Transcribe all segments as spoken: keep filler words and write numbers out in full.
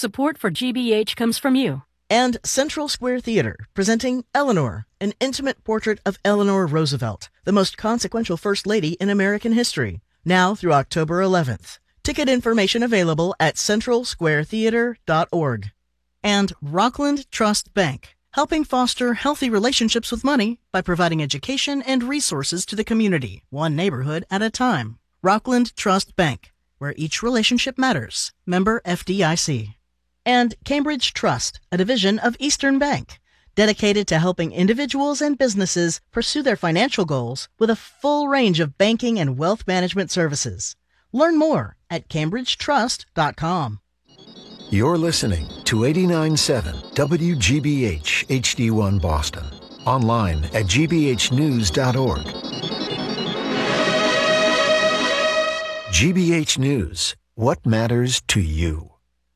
Support for G B H comes from you. And Central Square Theater, presenting Eleanor, an intimate portrait of Eleanor Roosevelt, the most consequential First Lady in American history, now through October eleventh. Ticket information available at central square theater dot org. And Rockland Trust Bank, helping foster healthy relationships with money by providing education and resources to the community, one neighborhood at a time. Rockland Trust Bank, where each relationship matters. Member F D I C. And Cambridge Trust, a division of Eastern Bank, dedicated to helping individuals and businesses pursue their financial goals with a full range of banking and wealth management services. Learn more at cambridge trust dot com. You're listening to eighty-nine point seven W G B H H D one Boston. Online at g b h news dot org. G B H News. What matters to you?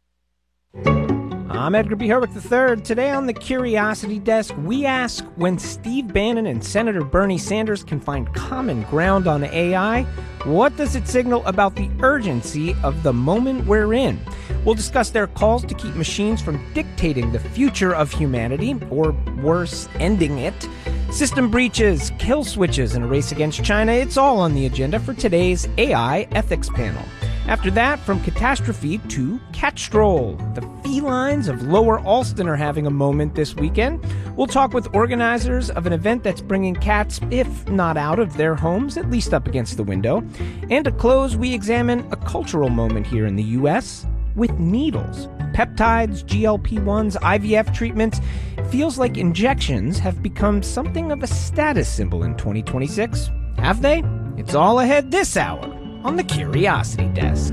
I'm Edgar B. Herwick the third. Today on the Curiosity Desk, we ask when Steve Bannon and Senator Bernie Sanders can find common ground on A I, what does it signal about the urgency of the moment we're in? We'll discuss their calls to keep machines from dictating the future of humanity, or worse, ending it. System breaches, kill switches, and a race against China, it's all on the agenda for today's A I Ethics Panel. After that, from catastrophe to cat stroll. The felines of Lower Alston are having a moment this weekend. We'll talk with organizers of an event that's bringing cats, if not out of their homes, at least up against the window. And to close, we examine a cultural moment here in the U S with needles. Peptides, G L P ones, I V F treatments. It feels like injections have become something of a status symbol in twenty twenty-six. Have they? It's all ahead this hour on the Curiosity Desk.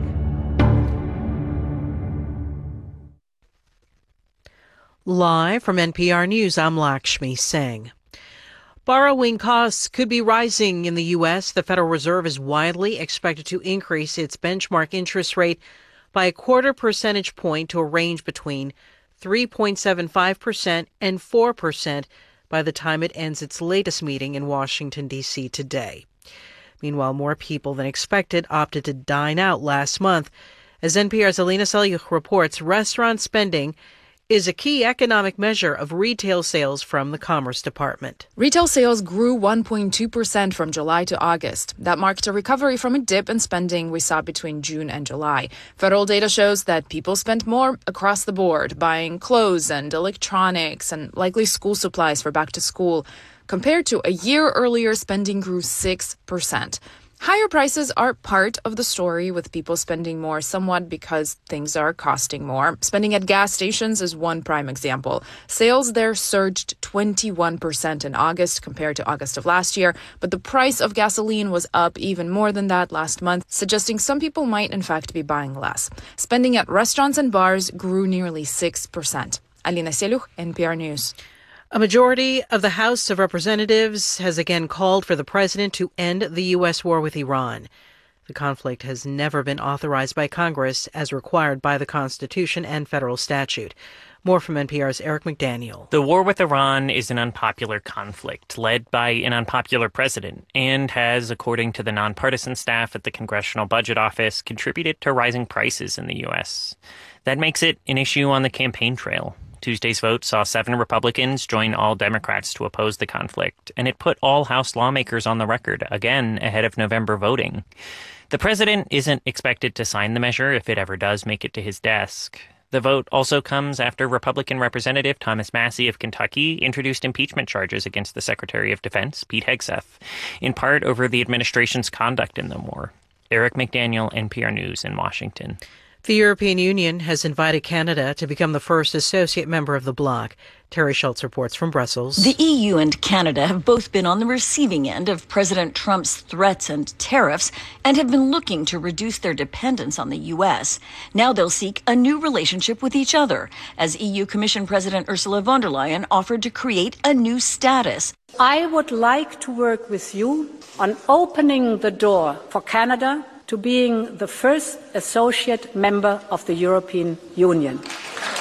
Live from N P R News, I'm Lakshmi Singh. Borrowing costs could be rising in the U S. The Federal Reserve is widely expected to increase its benchmark interest rate by a quarter percentage point to a range between three point seven five percent and four percent by the time it ends its latest meeting in Washington, D C today. Meanwhile, more people than expected opted to dine out last month. As N P R's Alina Selyukh reports, restaurant spending is a key economic measure of retail sales from the Commerce Department. Retail sales grew one point two percent from July to August. That marked a recovery from a dip in spending we saw between June and July. Federal data shows that people spent more across the board, buying clothes and electronics and likely school supplies for back to school. Compared to a year earlier, spending grew six percent. Higher prices are part of the story, with people spending more somewhat because things are costing more. Spending at gas stations is one prime example. Sales there surged twenty-one percent in August compared to August of last year, but the price of gasoline was up even more than that last month, suggesting some people might in fact be buying less. Spending at restaurants and bars grew nearly six percent. Alina Selyukh, N P R News. A majority of the House of Representatives has again called for the president to end the U S war with Iran. The conflict has never been authorized by Congress as required by the Constitution and federal statute. More from N P R's Eric McDaniel. The war with Iran is an unpopular conflict led by an unpopular president and has, according to the nonpartisan staff at the Congressional Budget Office, contributed to rising prices in the U S. That makes it an issue on the campaign trail. Tuesday's vote saw seven Republicans join all Democrats to oppose the conflict, and it put all House lawmakers on the record, again ahead of November voting. The president isn't expected to sign the measure if it ever does make it to his desk. The vote also comes after Republican Representative Thomas Massie of Kentucky introduced impeachment charges against the Secretary of Defense, Pete Hegseth, in part over the administration's conduct in the war. Eric McDaniel, N P R News in Washington. The European Union has invited Canada to become the first associate member of the bloc. Terry Schultz reports from Brussels. The E U and Canada have both been on the receiving end of President Trump's threats and tariffs and have been looking to reduce their dependence on the U S. Now they'll seek a new relationship with each other, as E U Commission President Ursula von der Leyen offered to create a new status. I would like to work with you on opening the door for Canada to being the first associate member of the European Union.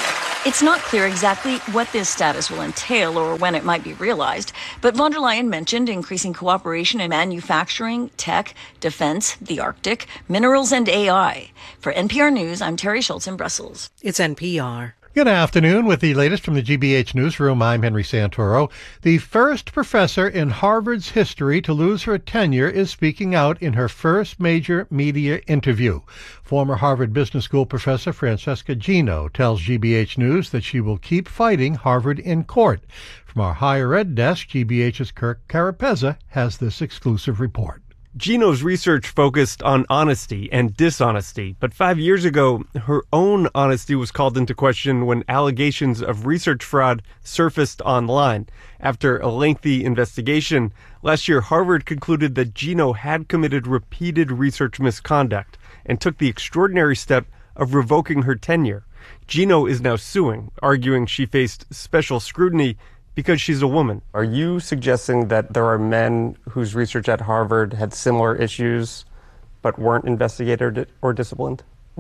It's not clear exactly what this status will entail or when it might be realized, but von der Leyen mentioned increasing cooperation in manufacturing, tech, defense, the Arctic, minerals, and A I. For N P R News, I'm Terry Schultz in Brussels. It's N P R. Good afternoon. With the latest from the G B H Newsroom, I'm Henry Santoro. The first professor in Harvard's history to lose her tenure is speaking out in her first major media interview. Former Harvard Business School professor Francesca Gino tells G B H News that she will keep fighting Harvard in court. From our higher ed desk, G B H's Kirk Carapezza has this exclusive report. Gino's research focused on honesty and dishonesty, but five years ago, her own honesty was called into question when allegations of research fraud surfaced online. After a lengthy investigation, last year Harvard concluded that Gino had committed repeated research misconduct and took the extraordinary step of revoking her tenure. Gino is now suing, arguing she faced special scrutiny because she's a woman. Are you suggesting that there are men whose research at Harvard had similar issues but weren't investigated or disciplined?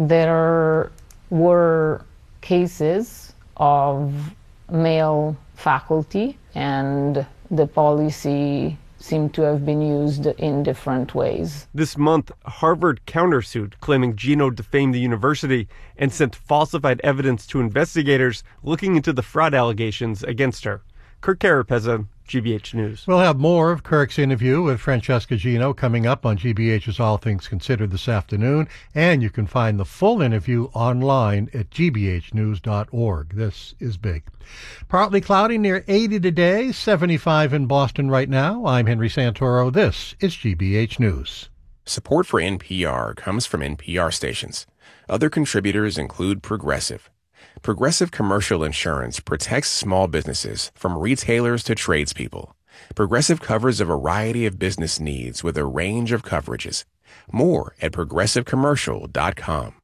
There were cases of male faculty, and the policy seemed to have been used in different ways. This month, Harvard countersued, claiming Gino defamed the university and sent falsified evidence to investigators looking into the fraud allegations against her. Kirk Carapezza, G B H News. We'll have more of Kirk's interview with Francesca Gino coming up on G B H's All Things Considered this afternoon, and you can find the full interview online at g b h news dot org. This is big. Partly cloudy, near eighty today, seventy-five in Boston right now. I'm Henry Santoro. This is G B H News. Support for N P R comes from N P R stations. Other contributors include Progressive. Progressive Commercial Insurance protects small businesses from retailers to tradespeople. Progressive covers a variety of business needs with a range of coverages. More at progressive commercial dot com.